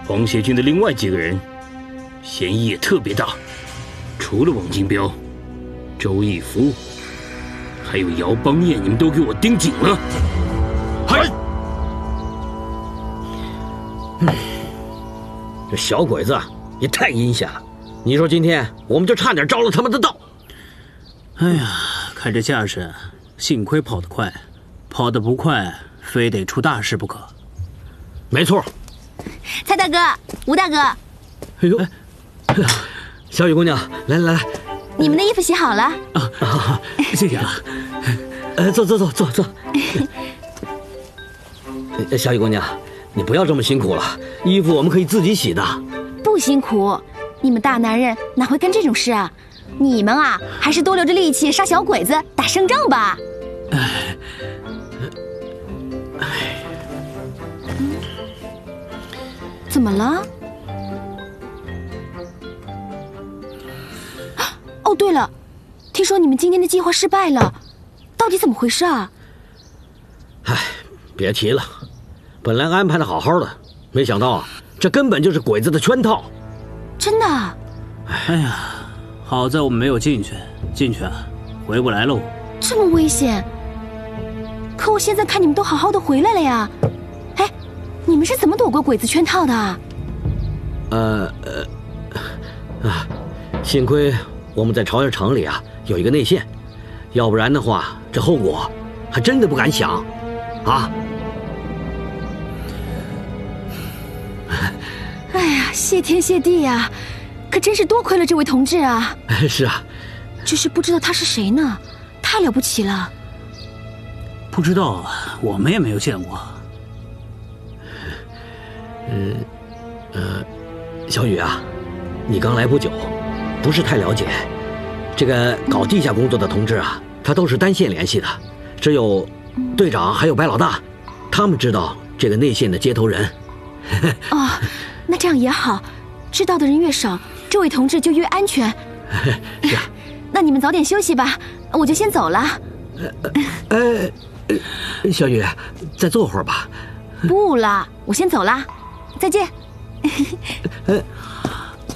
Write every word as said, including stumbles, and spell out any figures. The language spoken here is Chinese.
皇协军的另外几个人，嫌疑也特别大。除了王金彪、周义夫，还有姚邦彦，你们都给我盯紧了。嗨！ 嗯，这小鬼子也太阴险了。你说今天我们就差点着了他们的道。 哎呀，看这架势，幸亏跑得快，跑得不快，非得出大事不可。 没错。 蔡大哥，吴大哥。 哎呦，小雨姑娘，来来来， 你们的衣服洗好了。 啊，啊谢谢啊。 呃，坐坐坐坐坐。小雨姑娘，你不要这么辛苦了，衣服我们可以自己洗的。 不辛苦，你们大男人哪会干这种事啊？你们啊，还是多留着力气杀小鬼子、打胜仗吧。 哎，哎， 嗯，怎么了？哦，对了，听说你们今天的计划失败了，到底怎么回事啊？ 哎，别提了，本来安排的好好的，没想到啊，这根本就是鬼子的圈套。 真的？ 哎呀，好在我们没有进去，进去啊，回不来喽。 这么危险？可我现在看你们都好好的回来了呀。哎，你们是怎么躲过鬼子圈套的啊？ 呃呃啊，幸亏我们在朝阳城里啊有一个内线，要不然的话，这后果还真的不敢想啊。 哎呀，谢天谢地呀！可真是多亏了这位同志啊！ 是啊， 只是不知道他是谁呢，太了不起了。 不知道，我们也没有见过。 嗯，呃，小雨啊，你刚来不久，不是太了解。这个搞地下工作的同志啊，他都是单线联系的，只有队长还有白老大，他们知道这个内线的接头人。 哦，那这样也好，知道的人越少，这位同志就越安全。 是啊， 那你们早点休息吧，我就先走了。 呃，呃小雨，再坐会儿吧。 不了，我先走了，再见。 呃，